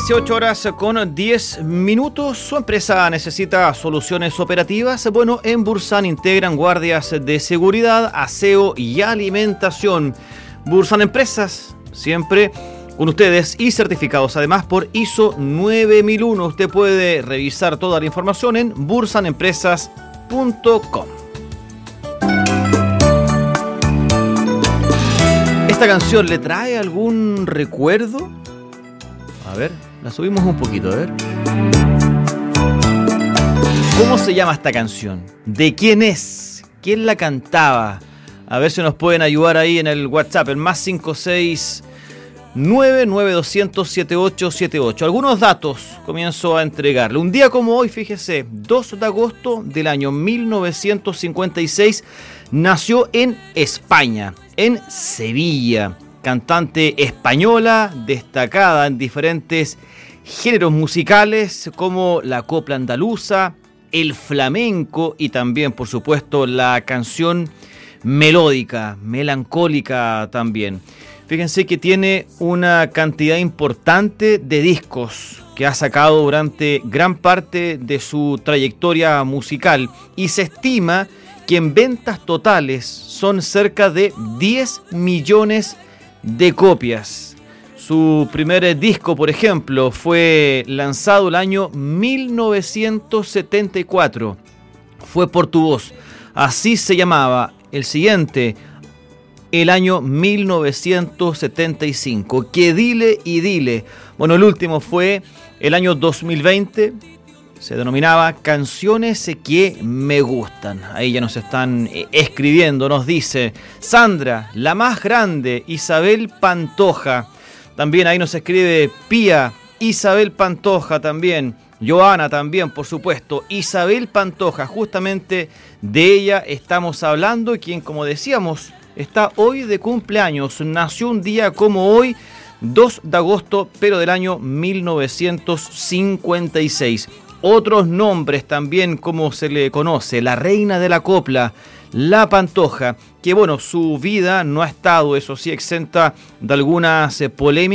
18 horas con 10 minutos. Su empresa necesita soluciones operativas. Bueno, en Bursan integran guardias de seguridad, aseo y alimentación. Bursan Empresas, siempre con ustedes y certificados además por ISO 9001. Usted puede revisar toda la información en bursanempresas.com. ¿Esta canción le trae algún recuerdo? A ver, la subimos un poquito, a ver. ¿Cómo se llama esta canción? ¿De quién es? ¿Quién la cantaba? A ver si nos pueden ayudar ahí en el WhatsApp, el más 569-9200-7878. Algunos datos comienzo a entregarle. Un día como hoy, fíjese, 2 de agosto del año 1956, nació en España, en Sevilla. Cantante española, destacada en diferentes géneros musicales como la copla andaluza, el flamenco y también, por supuesto, la canción melódica, melancólica también. Fíjense que tiene una cantidad importante de discos que ha sacado durante gran parte de su trayectoria musical y se estima que en ventas totales son cerca de 10 millones de copias. Su primer disco, por ejemplo, fue lanzado el año 1974. Fue Por tu voz. Así se llamaba. El siguiente, el año 1975. Que dile y dile. Bueno, el último fue el año 2020. Se denominaba Canciones que me gustan. Ahí ya nos están escribiendo. Nos dice Sandra, la más grande, Isabel Pantoja. También ahí nos escribe Pía, Isabel Pantoja también. Joana también, por supuesto. Isabel Pantoja, justamente de ella estamos hablando. Quien, como decíamos, está hoy de cumpleaños. Nació un día como hoy, 2 de agosto, pero del año 1956. Otros nombres también, como se le conoce, la reina de la copla, la Pantoja, que bueno, su vida no ha estado, eso sí, exenta de algunas polémicas.